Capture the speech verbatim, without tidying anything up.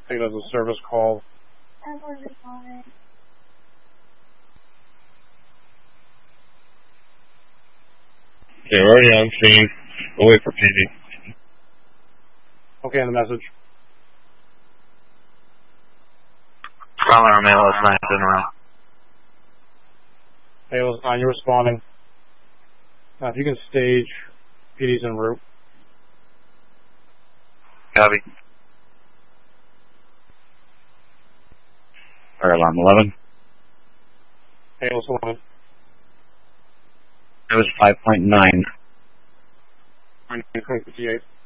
Take it as a service call. Okay, we're already on scene. We'll wait for P D. Okay, and the message. Caller, Mail is nine in room. Halo's nine, you're responding. Now, if you can stage, P D's en route. Copy. Fire alarm eleven. Halo's eleven. It was five point nine. nine fifty-eight.